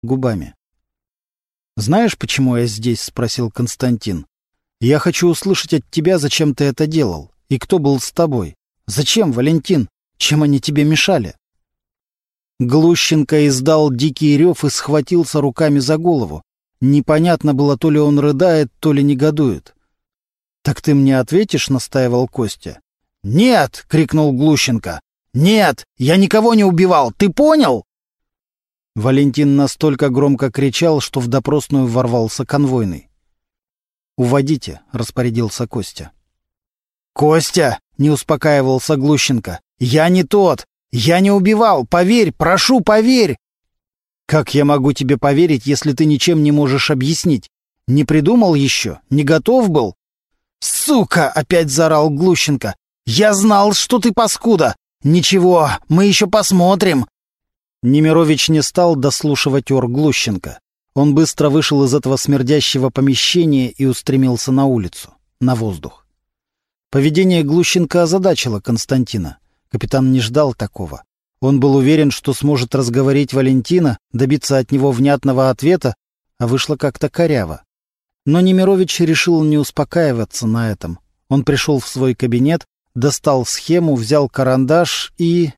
губами. «Знаешь, почему я здесь?» — спросил Константин. «Я хочу услышать от тебя, зачем ты это делал, и кто был с тобой. Зачем, Валентин? Чем они тебе мешали?» Глущенко издал дикий рев и схватился руками за голову. Непонятно было, то ли он рыдает, то ли негодует. «Так ты мне ответишь?» — настаивал Костя. «Нет!» — крикнул Глущенко. «Нет! Я никого не убивал! Ты понял?» Валентин настолько громко кричал, что в допросную ворвался конвойный. «Уводите», — распорядился Костя. «Костя!» — не успокаивался Глущенко. «Я не тот! Я не убивал! Поверь! Прошу, поверь!» «Как я могу тебе поверить, если ты ничем не можешь объяснить? Не придумал еще? Не готов был?» «Сука!» — опять заорал Глущенко. «Я знал, что ты паскуда! Ничего, мы еще посмотрим!» Немирович не стал дослушивать ор Глущенко. Он быстро вышел из этого смердящего помещения и устремился на улицу, на воздух. Поведение Глущенко озадачило Константина. Капитан не ждал такого. Он был уверен, что сможет разговорить Валентина, добиться от него внятного ответа, а вышло как-то коряво. Но Немирович решил не успокаиваться на этом. Он пришел в свой кабинет, достал схему, взял карандаш и...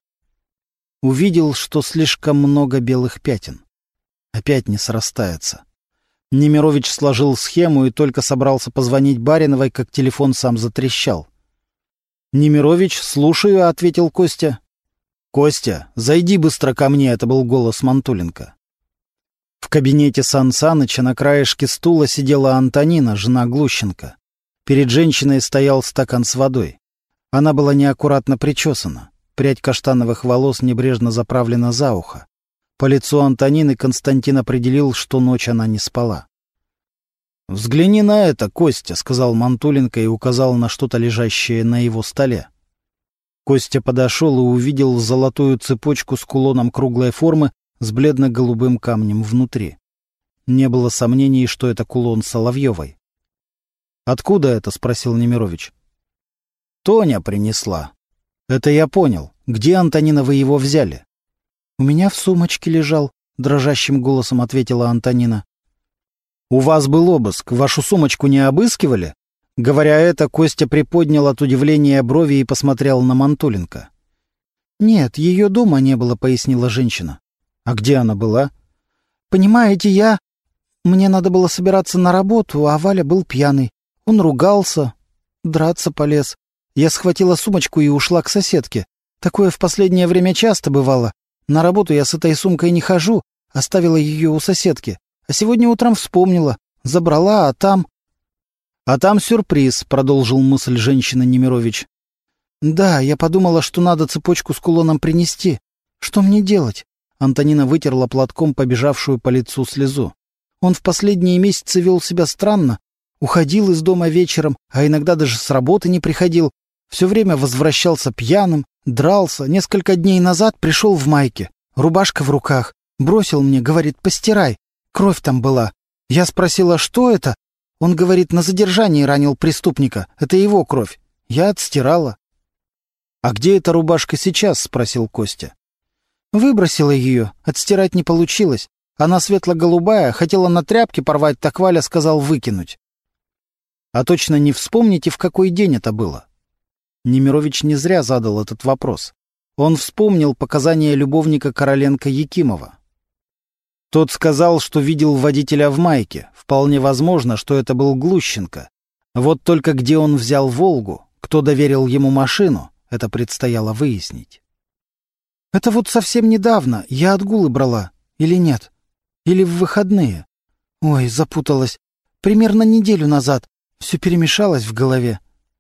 увидел, что слишком много белых пятен. Опять не срастается. Немирович сложил схему и только собрался позвонить Бариновой, как телефон сам затрещал. «Немирович, слушаю», — ответил Костя. «Костя, зайди быстро ко мне», — это был голос Мантуленко. В кабинете Сан Саныча на краешке стула сидела Антонина, жена Глущенко. Перед женщиной стоял стакан с водой. Она была неаккуратно причесана. Прядь каштановых волос небрежно заправлена за ухо. По лицу Антонины Константин определил, что ночь она не спала. «Взгляни на это, Костя», — сказал Мантуленко и указал на что-то лежащее на его столе. Костя подошел и увидел золотую цепочку с кулоном круглой формы с бледно-голубым камнем внутри. Не было сомнений, что это кулон Соловьевой. «Откуда это?» — спросил Немирович. «Тоня принесла». «Это я понял. Где, Антонина, вы его взяли?» «У меня в сумочке лежал», — дрожащим голосом ответила Антонина. «У вас был обыск. Вашу сумочку не обыскивали?» Говоря это, Костя приподнял от удивления брови и посмотрел на Мантуленко. «Нет, ее дома не было», — пояснила женщина. «А где она была?» «Понимаете, Мне надо было собираться на работу, а Валя был пьяный. Он ругался, драться полез. Я схватила сумочку и ушла к соседке. Такое в последнее время часто бывало. На работу я с этой сумкой не хожу, оставила ее у соседки. А сегодня утром вспомнила, забрала, а там...» «А там сюрприз», — продолжил мысль женщины Немирович. «Да, я подумала, что надо цепочку с кулоном принести. Что мне делать?» Антонина вытерла платком побежавшую по лицу слезу. «Он в последние месяцы вел себя странно. Уходил из дома вечером, а иногда даже с работы не приходил. Все время возвращался пьяным, дрался. Несколько дней назад пришел в майке, рубашка в руках. Бросил мне, говорит, постирай. Кровь там была. Я спросила, что это? Он говорит, на задержании ранил преступника. Это его кровь. Я отстирала». «А где эта рубашка сейчас?» — спросил Костя. «Выбросила ее. Отстирать не получилось. Она светло-голубая. Хотела на тряпке порвать, так Валя сказал выкинуть». «А точно не вспомните, в какой день это было?» Немирович не зря задал этот вопрос. Он вспомнил показания любовника Короленко Якимова. Тот сказал, что видел водителя в майке. Вполне возможно, что это был Глущенко. Вот только где он взял «Волгу», кто доверил ему машину, это предстояло выяснить. «Это вот совсем недавно. Я отгулы брала. Или нет? Или в выходные? Ой, запуталась. Примерно неделю назад. Все перемешалось в голове».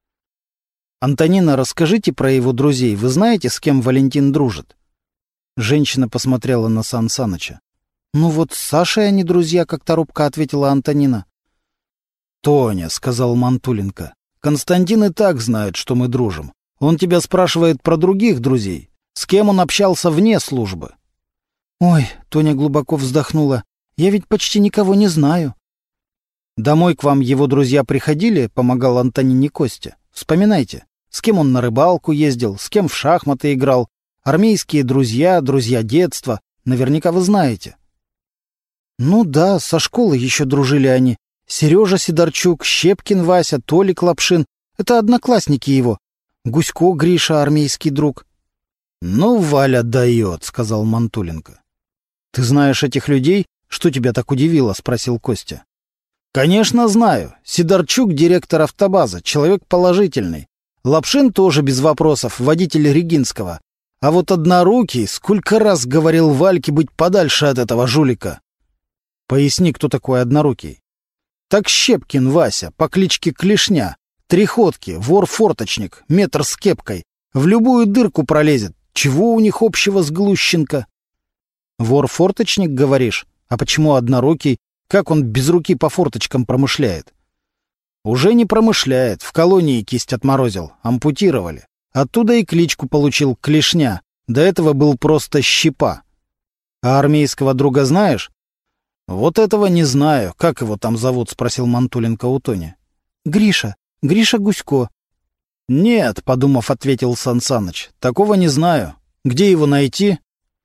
«Антонина, расскажите про его друзей. Вы знаете, с кем Валентин дружит?» Женщина посмотрела на Сан Саныча. «Ну вот с Сашей они друзья», — как-то робко ответила Антонина. «Тоня», — сказал Мантуленко, — «Константин и так знает, что мы дружим. Он тебя спрашивает про других друзей. С кем он общался вне службы?» «Ой», — Тоня глубоко вздохнула, — «я ведь почти никого не знаю». «Домой к вам его друзья приходили?» — помогал Антонине Костя. «Вспоминайте, с кем он на рыбалку ездил, с кем в шахматы играл. Армейские друзья, друзья детства. Наверняка вы знаете». Ну да, со школы еще дружили они. Сережа Сидорчук, Щепкин Вася, Толик Лапшин — это одноклассники его. Гусько Гриша, армейский друг. «Ну, Валя дает», — сказал Мантуленко. «Ты знаешь этих людей? Что тебя так удивило?» — спросил Костя. «Конечно знаю. Сидорчук — директор автобаза, человек положительный. Лапшин тоже без вопросов, водитель Регинского. А вот Однорукий сколько раз говорил Вальке быть подальше от этого жулика». «Поясни, кто такой Однорукий». «Так Щепкин Вася, по кличке Клешня, триходки, вор-форточник, метр с кепкой. В любую дырку пролезет. Чего у них общего с Глущенко?» «Вор-форточник, говоришь? А почему Однорукий? Как он без руки по форточкам промышляет?» «Уже не промышляет. В колонии кисть отморозил. Ампутировали. Оттуда и кличку получил Клешня. До этого был просто Щепа. А армейского друга знаешь?» «Вот этого не знаю. Как его там зовут?» — спросил Мантуленко у Тони. «Гриша. Гриша Гусько». «Нет», — подумав, ответил Сан Саныч. «Такого не знаю. Где его найти?»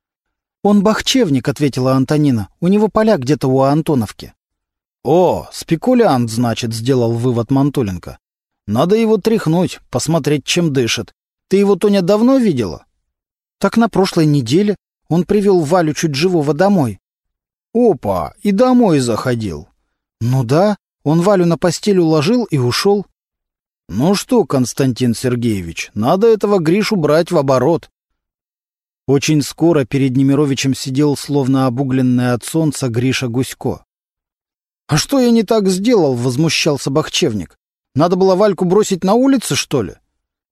«Он бахчевник», — ответила Антонина. «У него поля где-то у Антоновки». «О, спекулянт, значит», — сделал вывод Мантуленко. «Надо его тряхнуть, посмотреть, чем дышит. Ты его, Тоня, давно видела?» «Так на прошлой неделе. Он привел Валю чуть живого домой». «Опа, и домой заходил». «Ну да, он Валю на постель уложил и ушел». «Ну что, Константин Сергеевич, надо этого Гришу брать в оборот». Очень скоро перед Немировичем сидел, словно обугленный от солнца, Гриша Гусько. «А что я не так сделал?» — возмущался бахчевник. «Надо было Вальку бросить на улице, что ли?»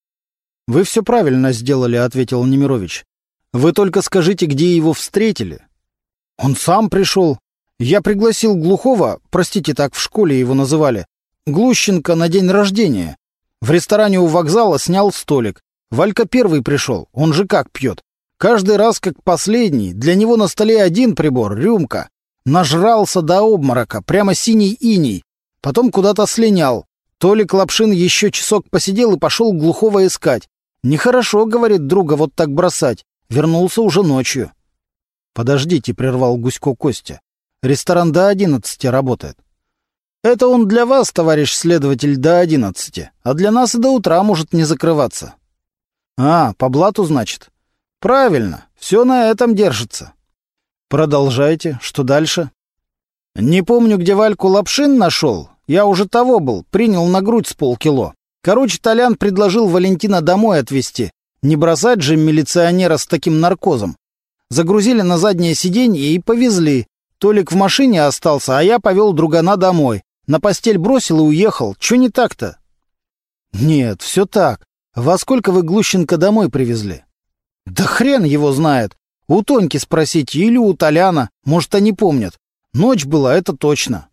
«Вы все правильно сделали», — ответил Немирович. «Вы только скажите, где его встретили». «Он сам пришел. Я пригласил Глухова, простите, так в школе его называли, Глущенко на день рождения. В ресторане у вокзала снял столик. Валька первый пришел, он же как пьет. Каждый раз как последний, для него на столе один прибор, рюмка. Нажрался до обморока, прямо синий иней. Потом куда-то слинял. Толик Лапшин еще часок посидел и пошел Глухова искать. Нехорошо, говорит, друга вот так бросать. Вернулся уже ночью». «Подождите», — прервал Гусько Костя. «Ресторан до 11 работает». «Это он для вас, товарищ следователь, до 11, а для нас и до утра может не закрываться». «А, по блату, значит?» «Правильно, все на этом держится». «Продолжайте. Что дальше?» «Не помню, где Вальку Лапшин нашел. Я уже того был, принял на грудь с полкило. Короче, Толян предложил Валентина домой отвезти. Не бросать же милиционера с таким наркозом. Загрузили на заднее сиденье и повезли. Толик в машине остался, а я повел другана домой. На постель бросил и уехал. Чё не так-то?» «Нет, все так. Во сколько вы Глущенко домой привезли?» «Да хрен его знает. У Тоньки спросите или у Толяна. Может, они помнят. Ночь была, это точно».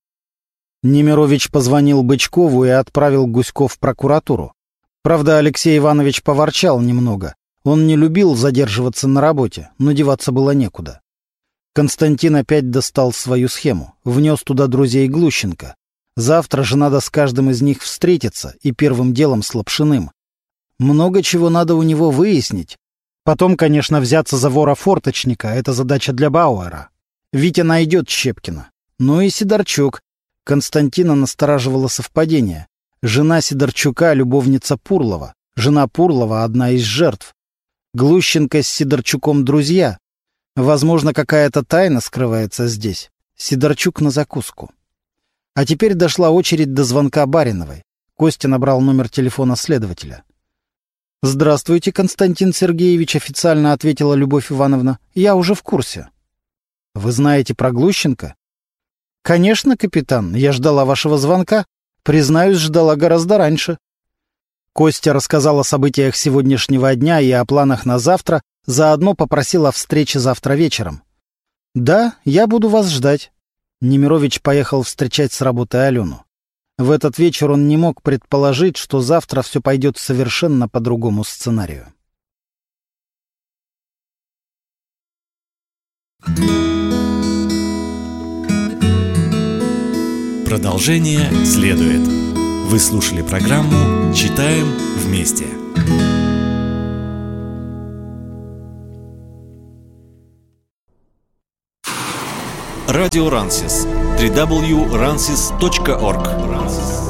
Немирович позвонил Бычкову и отправил Гусько в прокуратуру. Правда, Алексей Иванович поворчал немного. Он не любил задерживаться на работе, но деваться было некуда. Константин опять достал свою схему, внес туда друзей Глущенко. Завтра же надо с каждым из них встретиться, и первым делом с Лапшиным. Много чего надо у него выяснить. Потом, конечно, взяться за вора-форточника — это задача для Бауэра. Витя найдет Щепкина. Ну и Сидорчук. Константина настораживало совпадение. Жена Сидорчука — любовница Пурлова. Жена Пурлова — одна из жертв. Глущенко с Сидорчуком друзья. Возможно, какая-то тайна скрывается здесь. Сидорчук на закуску. А теперь дошла очередь до звонка Бариновой. Костя набрал номер телефона следователя. «Здравствуйте, Константин Сергеевич», — официально ответила Любовь Ивановна. «Я уже в курсе». «Вы знаете про Глущенко?» «Конечно, капитан. Я ждала вашего звонка. Признаюсь, ждала гораздо раньше». Костя рассказал о событиях сегодняшнего дня и о планах на завтра, заодно попросил о встрече завтра вечером. «Да, я буду вас ждать». Немирович поехал встречать с работы Алену. В этот вечер он не мог предположить, что завтра все пойдет совершенно по другому сценарию. Продолжение следует. Вы слушали программу «Читаем вместе». Радио Рансис. www.ransis.org.